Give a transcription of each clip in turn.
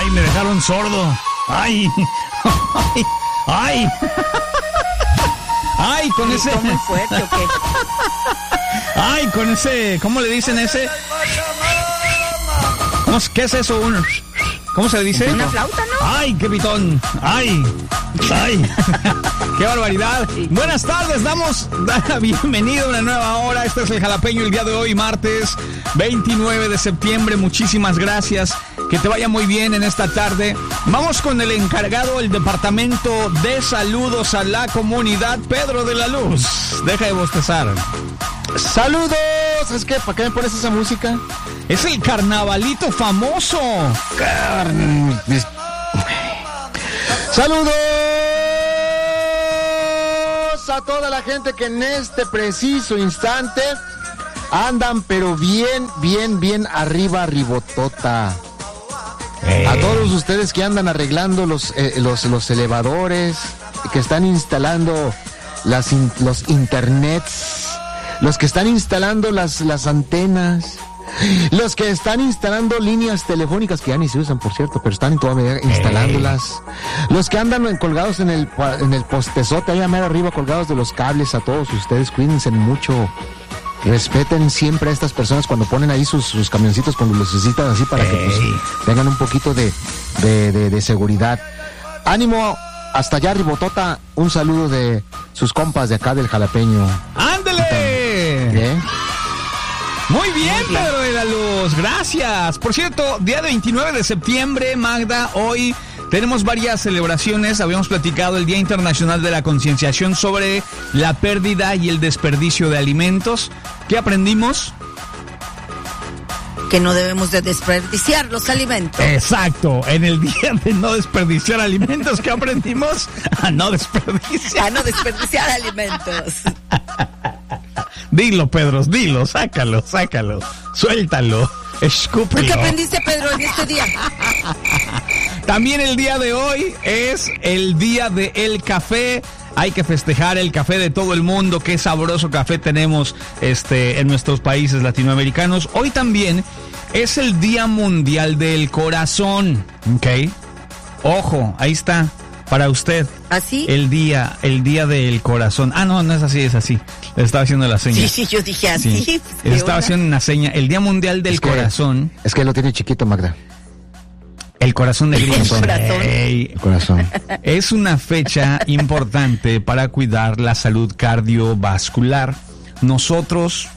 Ay, me dejaron sordo. Ay, ay, ay. Ay, con ese. ¿Muy fuerte o qué? Ay, con ese. ¿Cómo le dicen ese? ¿Qué es eso? ¿Cómo se dice? Una flauta, ¿no? Ay, qué pitón. Ay, ay. Qué barbaridad. Buenas tardes, damos la bienvenida a una nueva hora. Este es el Jalapeño el día de hoy, martes 29 de septiembre. Muchísimas gracias. Que te vaya muy bien en esta tarde. Vamos con el encargado del Departamento de Saludos a la Comunidad, Pedro de la Luz. Deja de bostezar. ¡Saludos! ¿Es que para qué me pones esa música? Es el carnavalito famoso. ¡Saludos a toda la gente que en este preciso instante andan pero bien arriba, ribotota? A todos ustedes que andan arreglando los elevadores, que están instalando los internets, los que están instalando las antenas, los que están instalando líneas telefónicas que ya ni se usan, por cierto, pero están todavía instalándolas, los que andan colgados en el postezote allá mero arriba, colgados de los cables. A todos ustedes, cuídense mucho. Respeten siempre a estas personas cuando ponen ahí sus camioncitos con lucecitas así para que pues, tengan un poquito de seguridad. ¡Ánimo! Hasta allá, ribotota. Un saludo de sus compas de acá del Jalapeño. ¡Ándele! ¿Bien? Muy bien, Pedro de la Luz. Gracias. Por cierto, día de 29 de septiembre, Magda, hoy tenemos varias celebraciones. Habíamos platicado el Día Internacional de la Concienciación sobre la pérdida y el desperdicio de alimentos. ¿Qué aprendimos? Que no debemos de desperdiciar los alimentos. Exacto. En el día de no desperdiciar alimentos, ¿qué aprendimos? A no desperdiciar. A no desperdiciar alimentos. Dilo, Pedro, dilo, sácalo, suéltalo, escúpelo. ¿Qué aprendiste, Pedro, en este día? También el día de hoy es el día del café. Hay que festejar el café de todo el mundo. Qué sabroso café tenemos en nuestros países latinoamericanos. Hoy también es el Día Mundial del Corazón. ¿Ok? Ojo, ahí está. Para usted. ¿Así? El día del corazón. Ah, no es así, es así. Le estaba haciendo la seña. Sí, yo dije así. Sí. Le estaba haciendo una seña. El Día Mundial del Corazón. Es que lo tiene chiquito, Magda. El corazón de Grinch. El corazón. Es una fecha importante para cuidar la salud cardiovascular. Nosotros,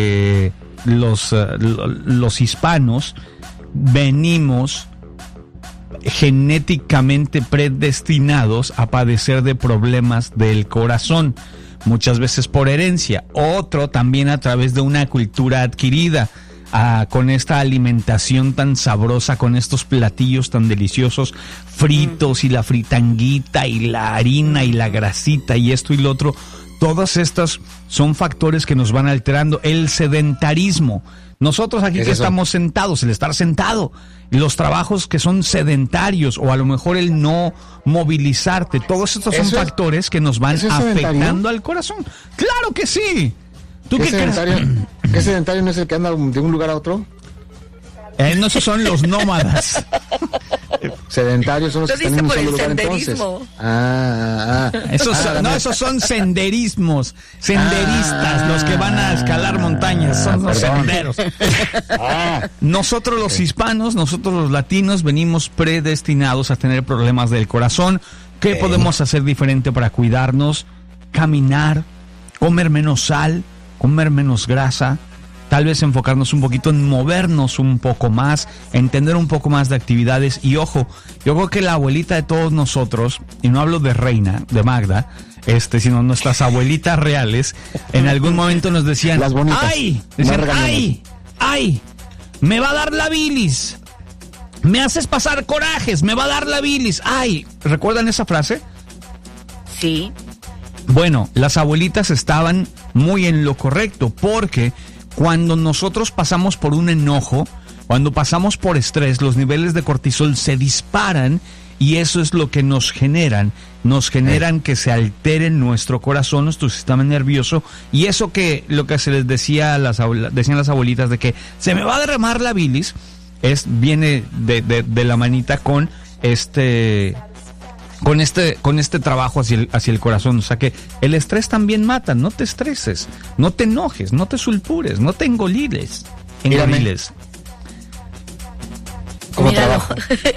los hispanos, venimos genéticamente predestinados a padecer de problemas del corazón, muchas veces por herencia, otro también a través de una cultura adquirida. Con esta alimentación tan sabrosa, con estos platillos tan deliciosos, fritos y la fritanguita y la harina y la grasita y esto y lo otro, todas estas son factores que nos van alterando. El sedentarismo, nosotros aquí que estamos sentados, el estar sentado, los trabajos que son sedentarios o a lo mejor el no movilizarte, todos estos son factores que nos van afectando al corazón. ¡Claro que sí! ¿Tú qué sedentario? ¿Qué sedentario no es el que anda de un lugar a otro? No, esos son los nómadas. Sedentarios son los que están en un solo lugar entonces. Esos son senderistas, los que van a escalar montañas, son los senderos. Nosotros los hispanos, nosotros los latinos, venimos predestinados a tener problemas del corazón. ¿Qué podemos hacer diferente para cuidarnos? Caminar, comer menos sal, comer menos grasa, tal vez enfocarnos un poquito en movernos un poco más, entender un poco más de actividades. Y ojo, yo creo que la abuelita de todos nosotros, y no hablo de Reina, de Magda, sino nuestras abuelitas reales, en algún momento nos decían, las bonitas, ¡ay! Me va a dar la bilis, me haces pasar corajes, me va a dar la bilis, ¡ay! ¿Recuerdan esa frase? Sí. Bueno, las abuelitas estaban muy en lo correcto, porque cuando nosotros pasamos por un enojo, cuando pasamos por estrés, los niveles de cortisol se disparan y eso es lo que nos generan que se altere nuestro corazón, nuestro sistema nervioso, y eso que lo que se les decía decían las abuelitas de que se me va a derramar la bilis, viene de la manita con este trabajo hacia el corazón. O sea que el estrés también mata. No te estreses, no te enojes, no te sulpures, no te engoliles. ¿Cómo trabajo?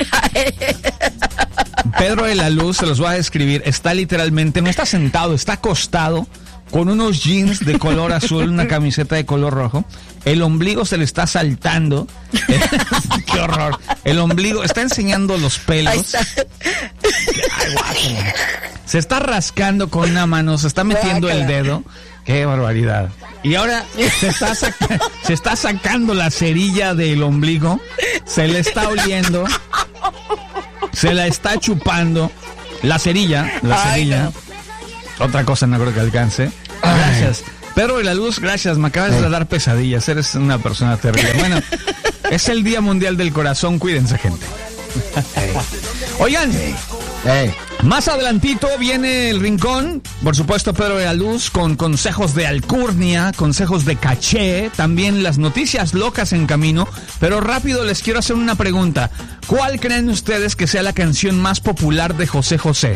Pedro de la Luz, se los voy a describir, está literalmente, no está sentado, está acostado con unos jeans de color azul, una camiseta de color rojo. El ombligo se le está saltando. ¡Qué horror! El ombligo está enseñando los pelos. Ay, guácala. Se está rascando con una mano, se está metiendo el dedo. ¡Qué barbaridad! Y ahora se está sacando la cerilla del ombligo, se le está oliendo, se la está chupando. La cerilla. No. Otra cosa no creo que alcance. Gracias. Pedro de la Luz, gracias. Me acabas de dar pesadillas. Eres una persona terrible. Bueno, es el Día Mundial del Corazón. Cuídense, gente. Oigan, más adelantito viene el rincón. Por supuesto, Pedro de la Luz con consejos de alcurnia, consejos de caché. También las noticias locas en camino. Pero rápido les quiero hacer una pregunta. ¿Cuál creen ustedes que sea la canción más popular de José José?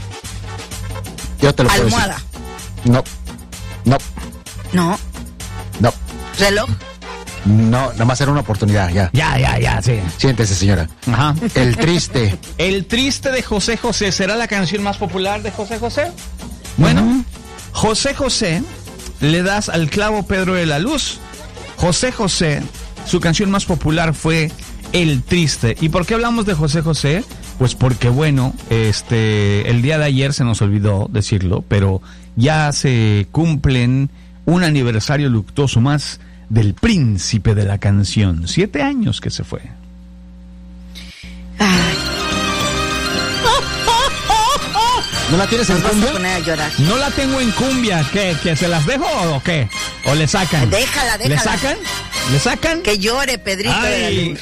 Yo te lo puedo decir. Almohada. No. Reloj. No, nada más era una oportunidad, ya. Ya, sí. Siéntese, señora. Ajá. El triste. El triste de José José, ¿será la canción más popular de José José? Bueno, José José, le das al clavo, Pedro de la Luz. José José, su canción más popular fue El Triste. ¿Y por qué hablamos de José José? Pues porque, bueno, el día de ayer se nos olvidó decirlo, pero ya se cumplen un aniversario luctuoso más del príncipe de la canción. 7 años que se fue. Ay, ¿No la tienes en nos vas a cumbia? poner a llorar. No la tengo en cumbia. ¿Qué? ¿Que se las dejo o qué? ¿O le sacan? Déjala. ¿Le sacan? Que llore, Pedrito de la Ay, Luz.